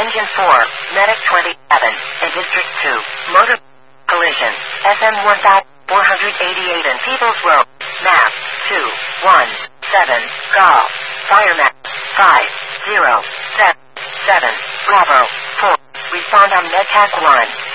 Engine 4, Medic 27, in District 2, motor collision, SM 1488 in Peoples Road, map 217, golf, fire map 5077, Bravo 4, respond on MedTac 1.